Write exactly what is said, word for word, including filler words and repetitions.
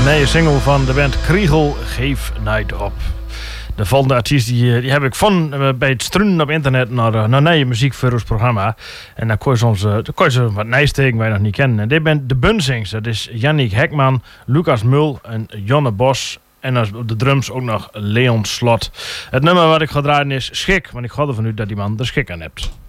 nieuwe single van de band Kriegel, Geef Night Op. De volgende artiest die, die heb ik van uh, bij het struinen op internet naar, uh, naar nieuwe muziek voor ons programma. En dan kon je soms uh, dan kon je ze wat nieuws tegen wij nog niet kennen. En dit bent de Bunzings. Dat is Jannik Hekman, Lucas Mul en Jonne Bos. En op de drums ook nog Leon Slot. Het nummer wat ik ga draaien is Schik. Want ik ga ervan uit dat die man er schik aan hebt.